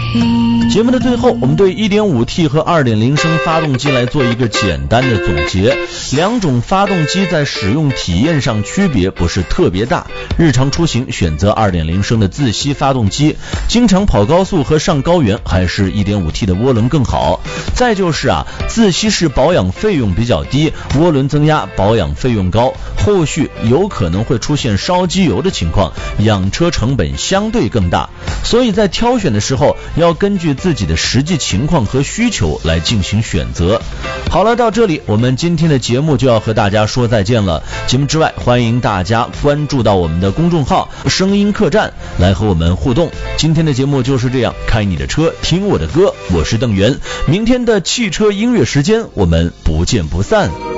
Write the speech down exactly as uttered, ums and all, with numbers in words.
节目的最后，我们对 一点五 T 和 二点零 升发动机来做一个简单的总结。两种发动机在使用体验上区别不是特别大，日常出行选择 二点零 升的自吸发动机，经常跑高速和上高原还是 一点五 T 的涡轮更好。再就是啊，自吸式保养费用比较低，涡轮增压保养费用高，后续有可能会出现烧机油的情况，养车成本相对更大。所以在挑选的时候要根据自己的实际情况和需求来进行选择。好了，到这里我们今天的节目就要和大家说再见了。节目之外，欢迎大家关注到我们的公众号声音客栈来和我们互动。今天的节目就是这样，开你的车听我的歌，我是邓源。明天的汽车音乐时间我们不见不散。